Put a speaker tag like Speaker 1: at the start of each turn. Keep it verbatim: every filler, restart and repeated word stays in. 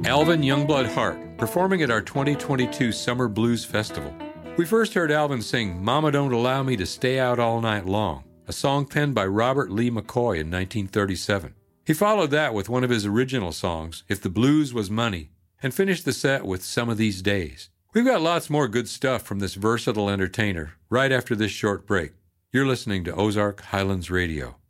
Speaker 1: Alvin Youngblood Hart, performing at our twenty twenty-two Summer Blues Festival. We first heard Alvin sing Mama Don't Allow Me to Stay Out All Night Long, a song penned by Robert Lee McCoy in nineteen thirty-seven. He followed that with one of his original songs, If the Blues Was Money, and finished the set with Some of These Days. We've got lots more good stuff from this versatile entertainer right after this short break. You're listening to Ozark Highlands Radio.